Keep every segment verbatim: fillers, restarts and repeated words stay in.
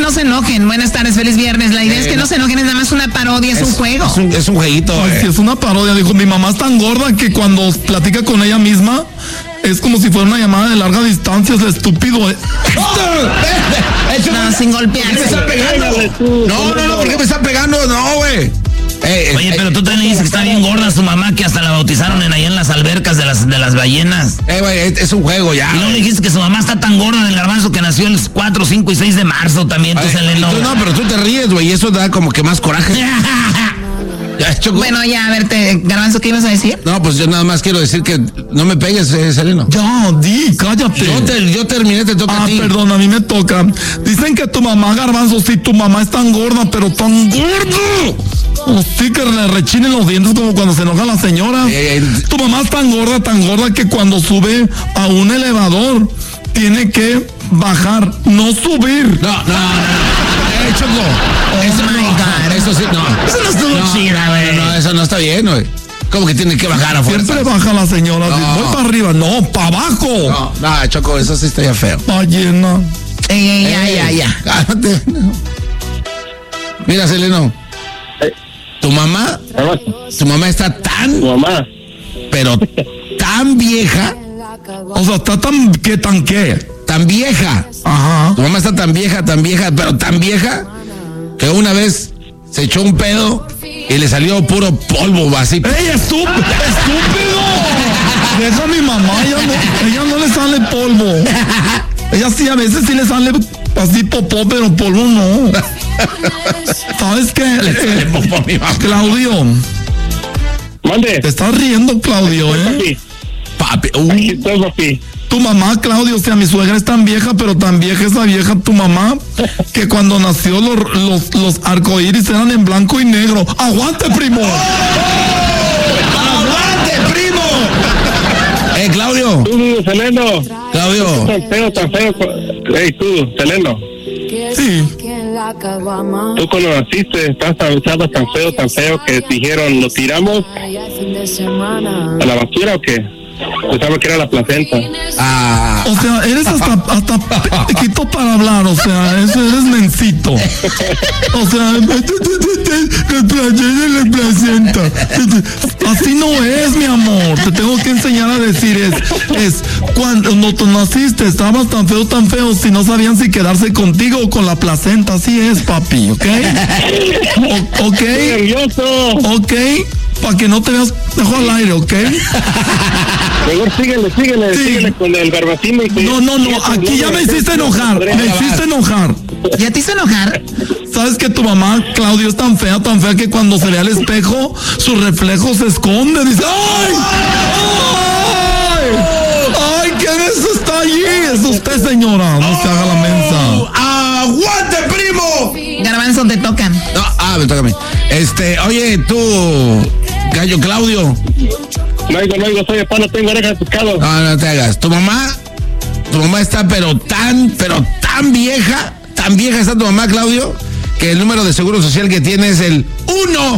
no se enojen. Buenas tardes, feliz viernes. La idea eh, es que no se enojen, es nada más una parodia, es, es un juego. Es un, es un jueguito. Ay, eh. sí, es una parodia. Dijo, mi mamá es tan gorda que cuando platica con ella misma es como si fuera una llamada de larga distancia. Es el estúpido. Eh. No, sin golpearse. ¿Por qué me está pegando? No, no, no, ¿por qué me está pegando? No, güey. Eh, Oye, eh, pero tú también dices que está bien gorda su mamá, que hasta la bautizaron en ahí en las albercas de las de las ballenas. Eh, güey, es, es un juego ya. Y luego dijiste que su mamá está tan gorda del garbanzo que nació el cuatro, cinco y seis de marzo también, tú, Seleno. Tú, no, pero tú te ríes, güey, y eso da como que más coraje. Ya, Choco. Bueno, ya, a ver, te, Garbanzo, ¿qué ibas a decir? No, pues yo nada más quiero decir que no me pegues, eh, Seleno. Ya, di, cállate. Yo, te, yo terminé, te toca ah, a ti. Ah, perdón, a mí me toca. Dicen que tu mamá, Garbanzo, sí, tu mamá es tan gorda, pero tan gorda. Oh, sí, que le rechinen los dientes como cuando se enoja la señora. Eh, eh, tu mamá es tan gorda, tan gorda que cuando sube a un elevador tiene que bajar, no subir. No, no, no. Eh, Choco. Oh, eso my no, God. Eso sí, no. Eso no estuvo no, chida, güey. No, no, eso no está bien, güey. ¿Cómo que tiene que bajar a fuerza? Siempre baja la señora. No. Voy para arriba. No, para abajo. No, no, Choco, eso sí está ya feo. Ballena. Ey, ey, ya, ya, ya. Cálmate. Mira, Seleno. Tu mamá, tu mamá está tan, tu mamá, pero tan vieja. O sea, está tan, ¿qué tan qué? Tan vieja. Ajá. Tu mamá está tan vieja, tan vieja, pero tan vieja que una vez se echó un pedo y le salió puro polvo así. ¡Ey, estúpido! ¡Estúpido! Deja a mi mamá, ella no, ella no le sale polvo. Ella sí, a veces sí le sale así popó, pero polvo no. ¿Sabes qué? Le sale popó a mi mamá. Claudio. Mande. Te estás riendo, Claudio, ¿eh? Papi. Uh. Aquí estoy, papi. Tu mamá, Claudio, o sea, mi suegra es tan vieja, pero tan vieja esa vieja, tu mamá, que cuando nació los, los, los arcoíris eran en blanco y negro. ¡Aguante, primo! ¡Aguante, primo! Eh, Claudio. Tú, Seleno. Claudio. Tan feo, tan feo. Ey, tú, Seleno. Sí. Tú cuando naciste estabas tan, tan feo, tan feo que dijeron, ¿lo tiramos a la basura o qué? Pensaba que era la placenta. Ah. O sea, eres hasta, hasta pequito para hablar, o sea, eso eres mencito. O sea, la placenta. Así no es, mi amor. Te tengo que enseñar a decir es, es cuando tú naciste estabas tan feo, tan feo, si no sabían si quedarse contigo o con la placenta. Así es, papi, ¿ok? O, ok. Nervioso. Ok. Para que no te veas mejor al aire, ¿ok? Mejor síguele, síguele, sí. síguele con el garbacino. Y no, no, no, aquí ya me hiciste enojar, me hiciste enojar. ¿Ya te hizo enojar? ¿Sabes que tu mamá, Claudio, es tan fea, tan fea que cuando se ve al espejo, su reflejo se esconde? Dice, ¡ay! ¡Ay! ¡Ay! ¿Quién es está allí? Es usted, señora, no se haga la mensa. ¡Aguante, primo! Garbanzo, te tocan. No, ah, me toca a mí. Este, oye, tú, gallo Claudio. No oigo, no oigo, soy de pan, no tengo orejas de pescado. No, no te hagas. Tu mamá, tu mamá está pero tan, pero tan vieja, tan vieja está tu mamá, Claudio, que el número de seguro social que tiene es el uno.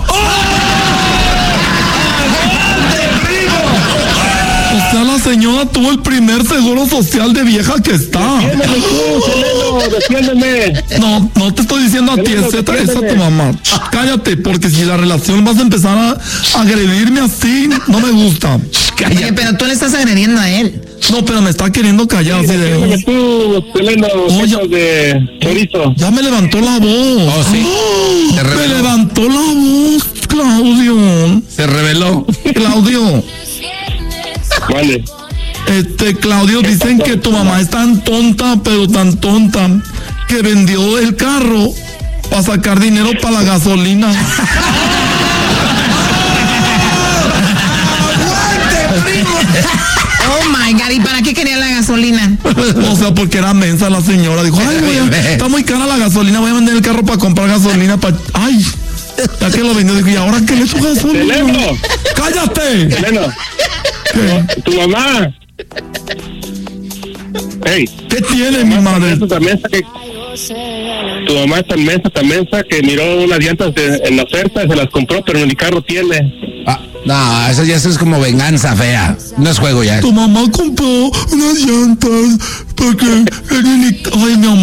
O sea, la señora tuvo el primer seguro social de vieja que está. Defiéndeme tú, Seleno, defiéndeme. No, no te estoy diciendo a ti, es a tu mamá. Cállate, porque si la relación vas a empezar a agredirme así, no me gusta. Oye, pero tú le estás agrediendo a él. No, pero me está queriendo callar. Sí, así de... Defiéndeme tú, Seleno, Oye, de chorizo. Ya me levantó la voz. Oh, sí. ¡Oh! Se Me reveló. levantó la voz, Claudio. Se reveló. Claudio. Vale. Este, Claudio, dicen que tu mamá es tan tonta, pero tan tonta, que vendió el carro para sacar dinero para la gasolina. Oh my God, ¿y para qué quería la gasolina? O sea, porque era mensa la señora. Dijo, ay, voy a, está muy cara la gasolina, voy a vender el carro para comprar gasolina. Pa... Ay, ya que lo vendió, dijo, ¿y ahora qué le echo gasolina? Seleno. ¡Cállate! Seleno. ¿Qué? Tu mamá. Hey. ¿Qué tiene mi madre? Tan mensa que, tu mamá es tan mensa, tan mensa que miró unas llantas de, en la oferta y se las compró, pero en el carro tiene. Ah, no, eso ya es como venganza fea. No es juego ya. Tu mamá compró unas llantas porque... Ay, mi amor.